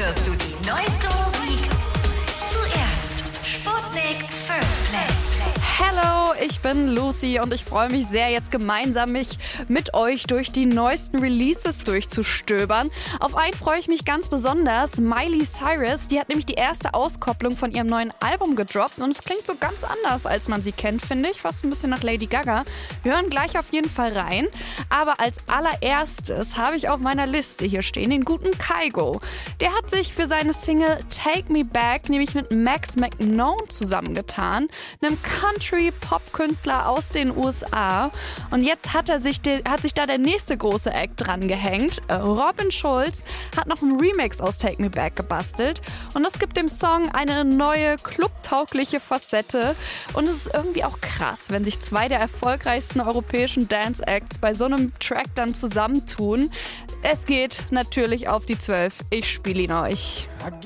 hörst du die neueste Musik zuerst. Sputnik First Play. Hello, ich bin Lucy und ich freue mich sehr, jetzt gemeinsam mich mit euch durch die neuesten Releases durchzustöbern. Auf einen freue ich mich ganz besonders. Miley Cyrus, die hat nämlich die erste Auskopplung von ihrem neuen Album gedroppt und es klingt so ganz anders, als man sie kennt, finde ich. Fast ein bisschen nach Lady Gaga. Wir hören gleich auf jeden Fall rein. Aber als allererstes habe ich auf meiner Liste hier stehen den guten Kygo. Der hat sich für seine Single Take Me Back nämlich mit Max McKnone zusammengetan, einem Country-Pop-Künstler aus den USA. Und jetzt hat sich da der nächste große Act dran gehängt. Robin Schulz hat noch einen Remix aus Take Me Back gebastelt. Und das gibt dem Song eine neue, clubtaugliche Facette. Und es ist irgendwie auch krass, wenn sich zwei der erfolgreichsten europäischen Dance-Acts bei so einem Track dann zusammentun. Es geht natürlich auf die 12. Ich spiele ihn euch.